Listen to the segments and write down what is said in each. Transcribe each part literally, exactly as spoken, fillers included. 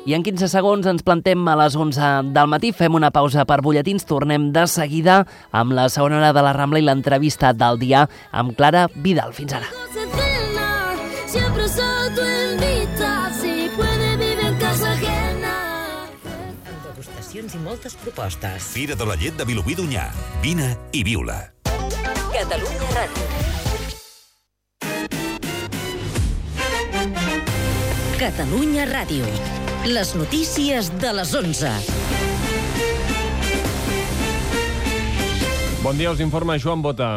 I en quinze segons ens plantem a les onze del matí. Fem una pausa per butlletins. Tornem de seguida amb la segona hora de la Rambla i l'entrevista del dia amb Clara Vidal. Fins ara. Degustacions i moltes propostes. Fira de la llet de Vilobí d'Onyar. Vine i viu-la. Catalunya Ràdio. Catalunya Ràdio. Les notícies de les onze. Bon dia, us informa Joan Bota.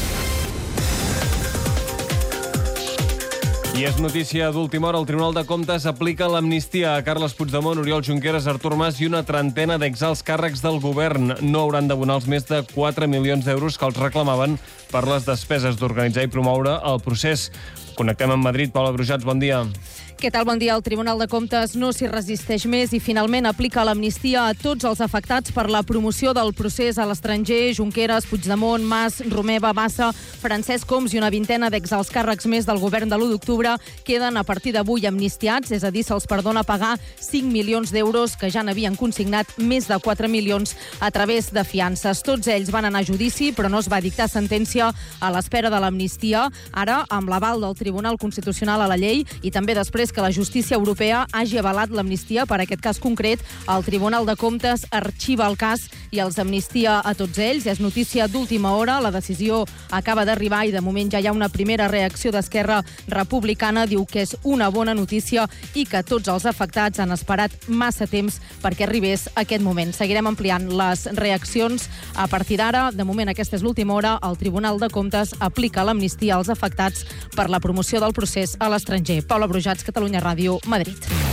I és notícia d'última hora. El Tribunal de Comptes aplica l'amnistia a Carles Puigdemont, Oriol Junqueras, Artur Mas i una trentena d'exalts càrrecs del govern. No hauran d'abonar els més de quatre milions d'euros que els reclamaven per les despeses d'organitzar i promoure el procés. Connectem amb Madrid. Paula Brujats, bon dia. Què tal? Bon dia. El Tribunal de Comptes no s'hi resisteix més i finalment aplica l'amnistia a tots els afectats per la promoció del procés a l'estranger. Junqueras, Puigdemont, Mas, Romeva, Bassa, Francesc Homs i una vintena d'exalts càrrecs més del govern de l'u d'octubre queden a partir d'avui amnistiats, és a dir, se'ls perdona pagar cinc milions d'euros que ja n'havien consignat més de quatre milions a través de fiances. Tots ells van anar a judici, però no es va dictar sentència a l'espera de l'amnistia. Ara, amb l'aval del Tribunal Constitucional a la llei i també després que la justícia europea hagi avalat l'amnistia per aquest cas concret, el Tribunal de Comptes arxiva el cas i els amnistia a tots ells. És notícia d'última hora, la decisió acaba d'arribar i de moment ja hi ha una primera reacció d'Esquerra Republicana. Diu que és una bona notícia i que tots els afectats han esperat massa temps perquè arribés aquest moment. Seguirem ampliant les reaccions a partir d'ara. De moment aquesta és l'última hora. El Tribunal de Comptes aplica l'amnistia als afectats per la promoció del procés a l'estranger. Paula Brujats, Catalunya Ràdio, Madrid.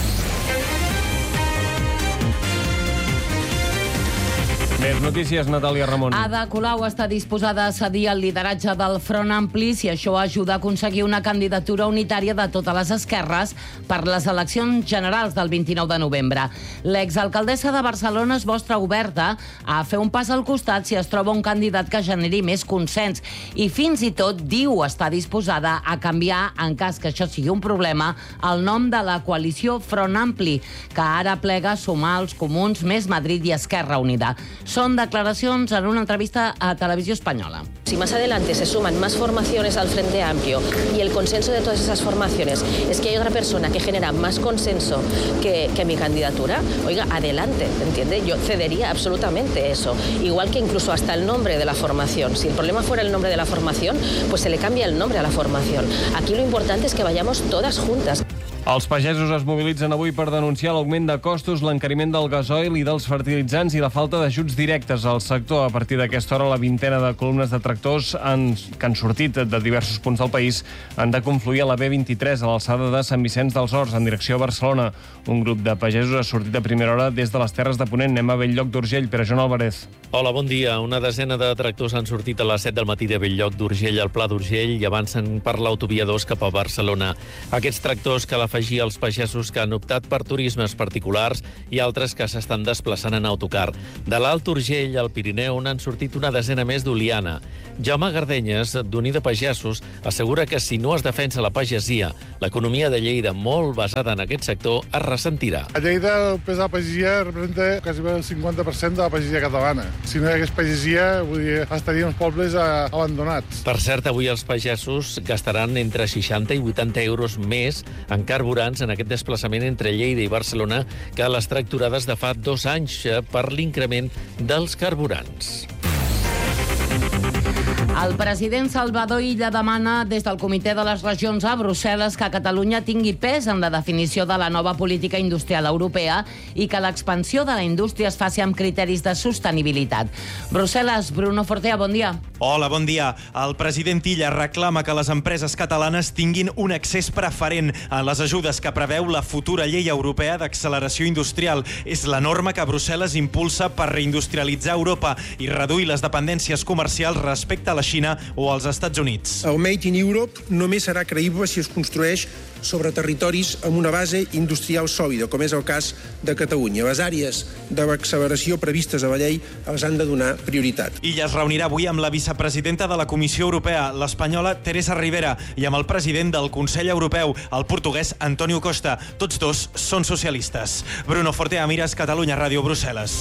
Més notícies, Natàlia Ramon. Ada Colau està disposada a cedir el lideratge del Front Ampli si això ajuda a aconseguir una candidatura unitària de totes les esquerres per les eleccions generals del vint-i-nou de novembre. L'exalcaldessa de Barcelona es mostra oberta a fer un pas al costat si es troba un candidat que generi més consens i fins i tot diu estar disposada a canviar, en cas que això sigui un problema, el nom de la coalició Front Ampli, que ara plega sumar els Comuns, Més Madrid i Esquerra Unida. Son declaracions en una entrevista a Televisió Espanyola. Si más adelante se suman más formaciones al Frente Amplio y el consenso de todas esas formaciones es que hay otra persona que genera más consenso que, que mi candidatura, oiga, adelante, ¿entiende? Yo cedería absolutamente eso. Igual que incluso hasta el nombre de la formación. Si el problema fuera el nombre de la formación, pues se le cambia el nombre a la formación. Aquí lo importante es que vayamos todas juntas. Els pagesos es mobilitzen avui per denunciar l'augment de costos, l'encariment del gasoil i dels fertilitzants i la falta d'ajuts directes al sector. A partir d'aquesta hora, la vintena de columnes de tractors han, que han sortit de diversos punts del país han de confluir a la B vint-i-tres, a l'alçada de Sant Vicenç dels Horts, en direcció a Barcelona. Un grup de pagesos ha sortit a primera hora des de les Terres de Ponent. Anem a Bell-lloc d'Urgell. Pere Joan Álvarez. Hola, bon dia. Una desena de tractors han sortit a les set del matí de Bell-lloc d'Urgell al Pla d'Urgell i avancen per l'autovia dos cap a Barcelona. Aquests tractors cal afegir als pagesos que han optat per turismes particulars i altres que s'estan desplaçant en autocar. De l'Alt Urgell al Pirineu n'han sortit una desena més d'Oliana. Jaume Gardenyes, d'Unida Pagesos, assegura que si no es defensa la pagesia, l'economia de Lleida, molt basada en aquest sector, es ressentirà. A Lleida el pes de la pagesia representa quasi el cinquanta per cent de la pagesia catalana. Si no hi hagués pagesia, vull dir, estarien els pobles abandonats. Per cert, avui els pagesos gastaran entre seixanta i vuitanta euros més en carburants en aquest desplaçament entre Lleida i Barcelona que les tracturades de fa dos anys per l'increment dels carburants. El president Salvador Illa demana des del Comitè de les Regions a Brussel·les que Catalunya tingui pes en la definició de la nova política industrial europea i que l'expansió de la indústria es faci amb criteris de sostenibilitat. Brussel·les, Bruno Fortea, bon dia. Hola, bon dia. El president Illa reclama que les empreses catalanes tinguin un accés preferent a les ajudes que preveu la futura llei europea d'acceleració industrial. És la norma que Brussel·les impulsa per reindustrialitzar Europa i reduir les dependències comercials respecte a la Xina o els Estats Units. El Made in Europe només serà creïble si es construeix sobre territoris amb una base industrial sòlida, com és el cas de Catalunya. Les àrees d'acceleració previstes a la llei els han de donar prioritat. Illa es reunirà avui amb la vicepresidenta de la Comissió Europea, l'espanyola Teresa Rivera, i amb el president del Consell Europeu, el portuguès Antonio Costa. Tots dos són socialistes. Bruno Fortea, Mires, Catalunya Ràdio, Brussel·les.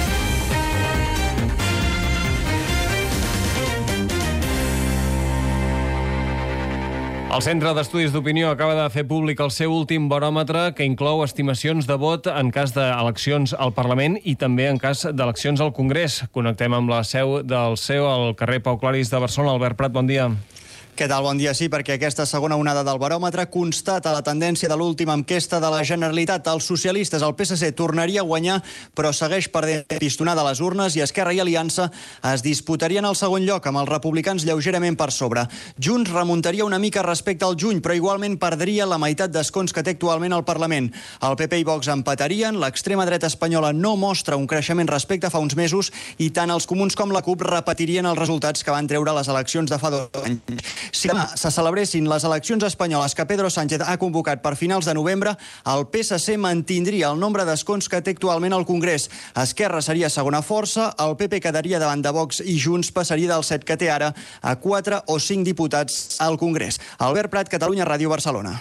El Centre d'Estudis d'Opinió acaba de fer públic el seu últim baròmetre, que inclou estimacions de vot en cas d'eleccions al Parlament i també en cas d'eleccions al Congrés. Connectem amb la seu del C E O al carrer Pau Claris de Barcelona. Albert Prat, bon dia. Què tal? Bon dia. Sí, perquè aquesta segona onada del baròmetre constata la tendència de l'última enquesta de la Generalitat. Els socialistes, el P S C, tornaria a guanyar, però segueix perdent pistonada a les urnes i Esquerra i Aliança es disputarien el segon lloc, amb els republicans lleugerament per sobre. Junts remuntaria una mica respecte al juny, però igualment perdria la meitat d'escons que té actualment al Parlament. El P P i Vox empatarien, l'extrema dreta espanyola no mostra un creixement respecte a fa uns mesos i tant els comuns com la CUP repetirien els resultats que van treure les eleccions de fa dos anys. Si demà se celebressin les eleccions espanyoles que Pedro Sánchez ha convocat per finals de novembre, el P S C mantindria el nombre d'escons que té actualment al Congrés. Esquerra seria segona força, el P P quedaria davant de Vox i Junts passaria dels set que té ara a quatre o cinc diputats al Congrés. Albert Prat, Catalunya Ràdio, Barcelona.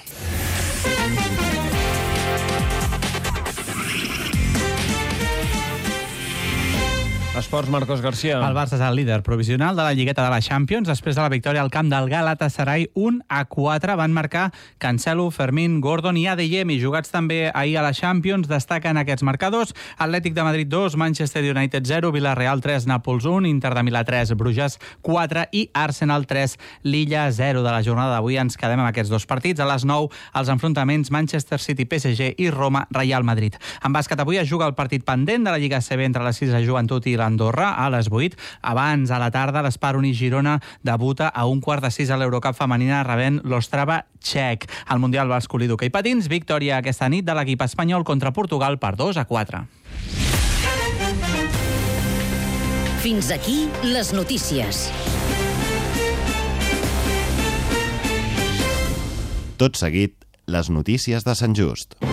Esports, Marcos García. El Barça és el líder provisional de la Lligueta de la Champions. Després de la victòria al camp del Galatasaray, un a quatre van marcar Cancelo, Fermín, Gordon i Adeyemi. Jugats també ahir a la Champions, destaquen aquests marcadors: Atlètic de Madrid dos, Manchester United zero, Villarreal tres, Nàpols un, Inter de Milà tres, Bruges quatre i Arsenal tres, Lilla zero. De la jornada d'avui ens quedem amb aquests dos partits. A les nou, els enfrontaments Manchester City, P S G i Roma, Real Madrid. En bàsquet, avui es juga el partit pendent de la Lliga A C B entre la Sisa Joventut i la Andorra a les vuit. Abans, a la tarda, l'Esparuni Girona debuta a un quart de sis a l'Eurocup femenina rebent l'Ostrava txec. Al Mundial masculí d'hoquei patins, victòria aquesta nit de l'equip espanyol contra Portugal per dos a quatre. Fins aquí les notícies. Tot seguit, les notícies de Sant Just.